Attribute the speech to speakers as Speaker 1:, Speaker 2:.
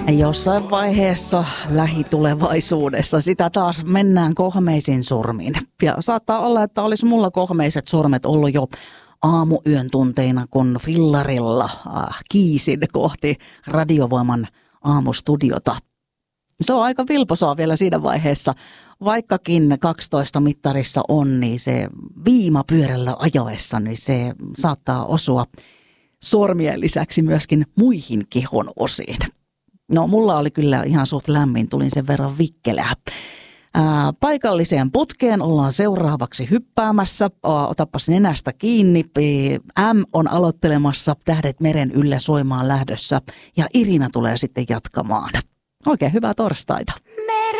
Speaker 1: Jossain vaiheessa lähitulevaisuudessa sitä taas mennään kohmeisin sormin. Ja saattaa olla, että olisi mulla kohmeiset sormet ollut jo aamuyön tunteina, kun fillarilla kiisin kohti Radiovoiman aamustudiota. Se on aika vilposaa vielä siinä vaiheessa. Vaikkakin 12 mittarissa on, niin se viima pyörällä ajoessa, niin se saattaa osua sormien lisäksi myöskin muihin kehon osiin. No mulla oli kyllä ihan suht lämmin, tulin sen verran vikkelää. Paikalliseen putkeen ollaan seuraavaksi hyppäämässä. Otapas nenästä kiinni. M on aloittelemassa Tähdet meren yllä soimaan lähdössä ja Irina tulee sitten jatkamaan. Oikein hyvää torstaita.